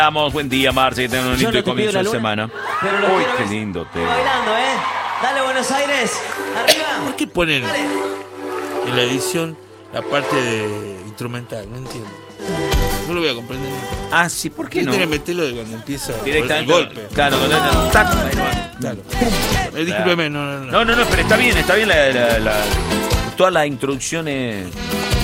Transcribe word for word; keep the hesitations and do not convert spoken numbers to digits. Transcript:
Vamos, buen día, Marce, que tengan un Yo lindo no te comienzo pido de la luna, semana. pero lo Uy, quiero qué ver lindo te. bailando, ¿eh? Dale, Buenos Aires. Arriba. ¿Por qué ponen Dale. en la edición la parte de instrumental? No entiendo. No lo voy a comprender nunca. Ah, sí, ¿por qué no? Tiene que meterlo de cuando empieza el Directamente. golpe. Claro, cuando entra, tac, ahí va. Claro. Eh, discúlpeme, no, no, no. No, no, no, pero está bien, está bien la, la- la- toda la introducción es